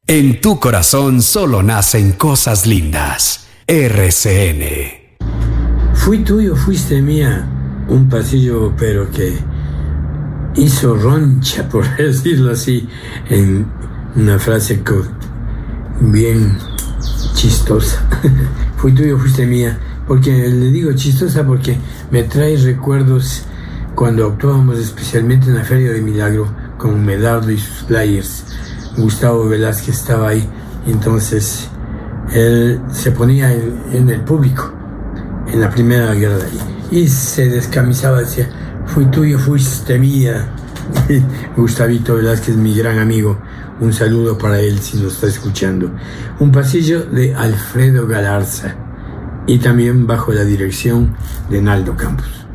En tu corazón solo nacen cosas lindas. RCN. Fui tuyo, fuiste mía. Un pasillo, pero que hizo roncha, por decirlo así, en una frase bien chistosa. Fui tuyo, fuiste mía. Porque le digo chistosa porque me trae recuerdos cuando actuábamos especialmente en la Feria de Milagro con Medardo y sus players. Gustavo Velázquez estaba ahí, y entonces él se ponía en el público en la primera guerra y se descamisaba, decía: fui tuyo, fuiste mía. Gustavito Velázquez, mi gran amigo, un saludo para él si lo está escuchando. Un pasillo de Alfredo Galarza y también bajo la dirección de Naldo Campos.